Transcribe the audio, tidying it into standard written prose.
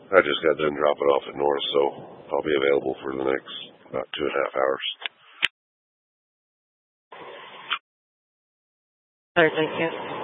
I just got done dropping off at North, so I'll be available for the next about 2.5 hours. All right, thank you.